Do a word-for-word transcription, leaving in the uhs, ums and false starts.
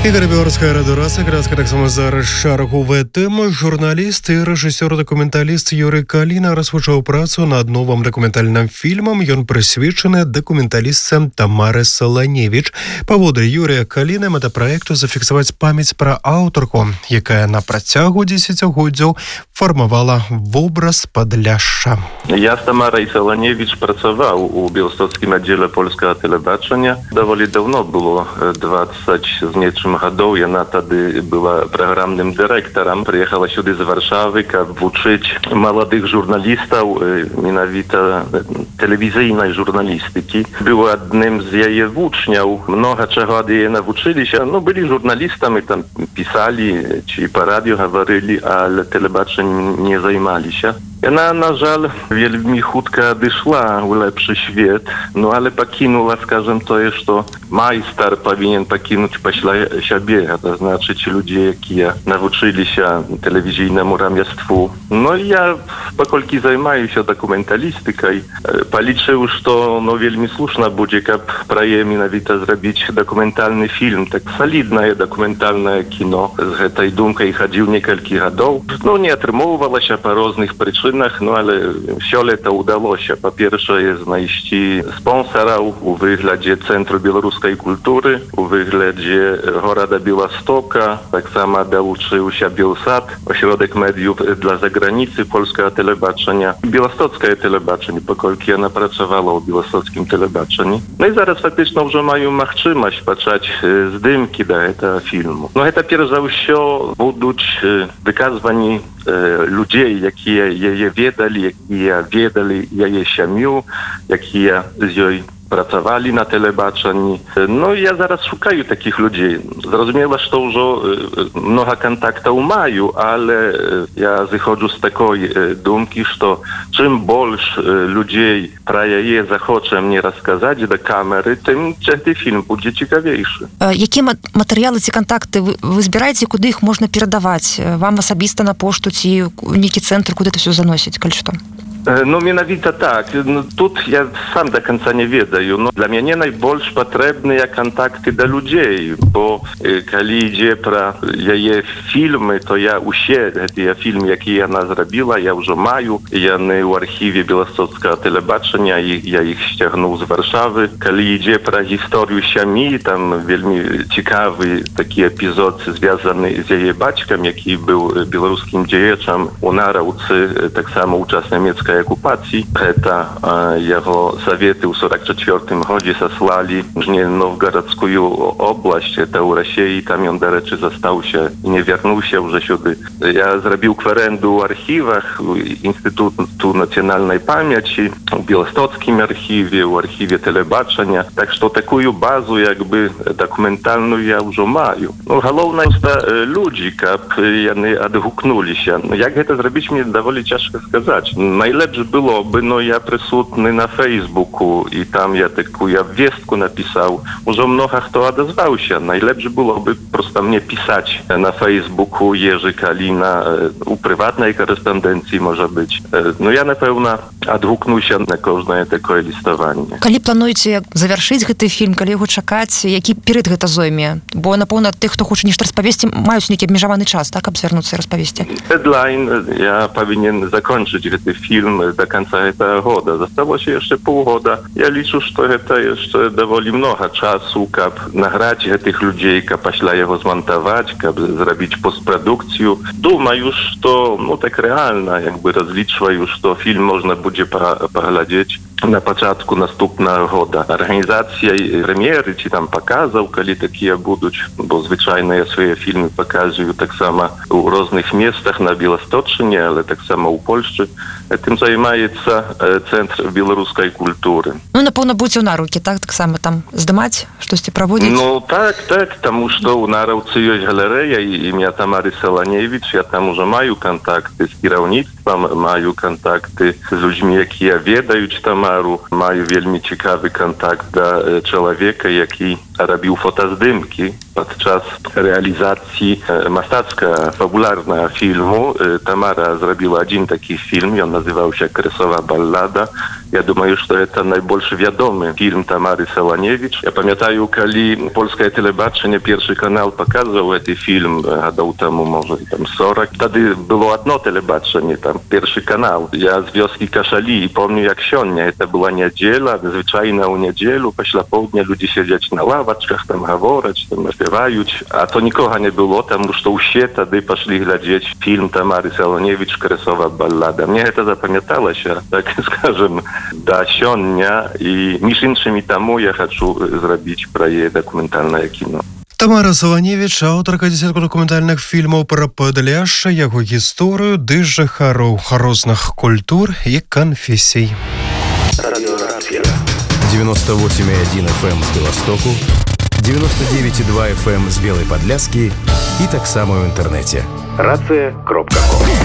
Ігор Білорська радіораса, градська так само зараз шаргова тема. Журналіст і рэжысёр-дакументаліст Юрий Каліна распачаў працу над новым дакументальным фільмам. Ён прысвечаны дакументалістцам Тамары Саланевіч. Паводле Юрія Каліна мэта праекту зафіксаваць памяць пра аўтарку, якая на працягу дзесяцігоддзяў фармавала вобраз Падляшша. Я з Тамарай Саланевіч працаваў у Білостоцкім аддзеле польскага тэлебачання. Даволі давно было, двадцять з нечым гадоў. Яна тады была праграмным дырэктарам. Прыехала сюды з Варшавы, каб вучыць маладых журналістаў менавіта тэлевізійнай журналістыкі. Быў адным з яе вучняў. Многа чаго ад яе навучыліся. Ну, былі журналістамі, там пісалі, ці па радыё гаварылі, але тэлебачаннем не займаліся. Яна, на жаль, вельмі хутка адышла ў лепшы свет, ну але пакінула, скажем, тое, што майстар павінен пакінуць пасля сябе, гэта значыць людзі, якія навучыліся тэлевізійнаму рамяству. Ну, я, паколькі займаюся дакументалістыкай, палічыў, што ну, вельмі слушна будзе, каб пра яе менавіта зрабіць дакументальны фільм, так саліднае дакументальнае кіно. З гэтай думкай хадзіў некалькі гадоў. Ну, не атрымоўвалася па розных прычынах. No ale сёлета ўдалося, па-першае, знайсці спонсараў у выглядзе Цэнтру беларускай культуры, у выглядзе горада Беластока, таксама далучыўся Белсат, асяродак медыяў для заграніцы польскага тэлебачання, беластоцкае тэлебачанне, паколькі яна працавала ў беластоцкім тэлебачанні. Ну і зараз фактычна ўжо маю магчымасць пачаць здымкі да гэтага фільму. Ну гэта перш за ўсё будуць выказванні людзей, якія яе ведалі, якія ведалі яе сям'ю, якія з ёй працавалі на тэлебачанні. Ну, я зараз шукаю такіх людзей. Зразумела, што ўжо многа кантактаў маю, але я зыходжу з такой думкі, што чым больш людзей пра яе захоча мне расказаць да камеры, тым гэты фільм будзе цікавейшы. Якія матэрыялы ці кантакты вы, вы збіраеце, куды іх можна перадаваць? Вам асабіста на пошту ці нейкі цэнтр, куды это все заносіць, калі што? Ну, менавіта так. Тут я сам до конца не ведаю. Но для мяне найбольш патрэбныя кантакты да людзей, бо калі ідзе пра яе фільмы, то я усе гэтыя фільмы, якія яна зрабіла, я ўжо маю. Яны ў архіве беластоцкага тэлебачання, я іх сцягнуў з Варшавы. Калі ідзе пра гісторыю сям'і, там вельмі цікавы такі эпізод звязаны з яе бацькам, які быў беларускім дзеячам у Нараўцы, таксама ў час нямецкай окупації. Гэта яго саветы ў сорок чвёртым годзе саслалі в Нижневгородскую область, это ў Расіі, там ён, дарэчы, застаўся і не вярнуўся ўжо сюды. Я зрабіў кварэнду ў архівах, у Інстытуту нацыянальнай памяці, у Беластоцкім архіве, у архіве тэлебачання. Так што такую базу, як бы, дакументальную я ўжо маю. Ну, галоўнае, людзі, каб яны адгукнуліся. Як гэта зрабіць, мне даволі цяжка сказаць. Найлепш было бы, но я прысутны на Фейсбуку, і там я такую абвестку напісаў. Ужо многа хто адазваўся. Найлепш было бы проста мне пісаць на Фейсбуку Ежы Каліна, у прыватнай карэспандэнцыі, можа быць. Ну, я, напэўна, адгукнуся на кожнае такое ліставанне. Калі плануеце завяршыць гэты фільм, калі яго чакаць, які перыяд гэта зойме? Бо, напэўна, тых, хто хоча нешта распавесці, маюць нейкі абмежаваны час, так, каб звярнуцца і распавесці? Дедлайн, я павінен закончыць гэты фільм до конца гэтага года. Засталося яшчэ паўгода. Я лічу, што гэта яшчэ даволі многа часу, каб награць гэтых людзей, каб пасля яго змантаваць, каб зрабіць постпрадукцыю. Думаю, што, ну, так рэальна, як бы разлічваю, што фільм можна будзе паглядзець на пачатку наступнага года. Арганізацыя прэм'еры ці там паказаў, калі такія будуць, бо звычайна я свае фільмы паказваю таксама ў розных месцах на Беласточчыне, але таксама ў Польшчы. Этим займаецца Цэнтр беларускай культуры. Ну, напэўна, будзе ў Нараўкі, так, таксама там здымаць, штосьці праводзіць? Ну, так, так, таму што ў Нараўцы ёсць галерэя імя Тамары Саланевіч, я там ужо маю кантакты з кіраўніцтвам, маю кантакты з людзьмі, якія ведаюць Тамару, маю вельмі цікавы кантакт да чалавека, які рабіў фотаздымкі Podczas realizacji mastacka-fabularna filmu Tamara zrobiła jeden taki film, i on nazywał się Kresowa Ballada. Ja думаю, że to najbardziej wiadomy film Tamary Sałaniewicz. Ja pamiętam, kiedy polskie telebaczenie, pierwszy kanał pokazał ten film, gadał temu może tam czterdzieści. Wtedy było jedno telebaczenie, tam pierwszy kanał. Ja z wioski Kaszali i pamiętam jak sionie. To była niedziela, zwyczajna u niedzielu, pośle południa ludzie siedzieć na ławaczkach, tam gaworać, tam śpiewają. A to nikogo nie było, tam już to usie, wtedy poszli глядеть film Tamary Sałaniewicz, Kresowa Ballada. Mnie to zapamiętało się, tak скажем, do sionia i między innymi temu ja chcę zrobić projekt dokumentalne kino. Тамара Саланевич, аўтарка дзесятку дакументальных фільмаў пра Падляшша, яго гісторыю ды жыхароў розных культур і канфесій. девяносто восемь и один эф эм з Беластоку, девяносто девять и два эф эм з Белой Подляски і таксама ў інтэрнэце. рацыя кропка ком